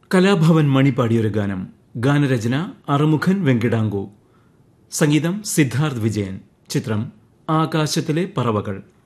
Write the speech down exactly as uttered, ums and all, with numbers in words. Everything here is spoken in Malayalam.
കലാഭവൻ മണി പാടിയൊരു ഗാനം. ഗാനരചന അറുമുഖൻ വെങ്കിടാങ്കു. സംഗീതം സിദ്ധാർത്ഥ് വിജയൻ. ചിത്രം ആകാശത്തിലെ പറവകൾ.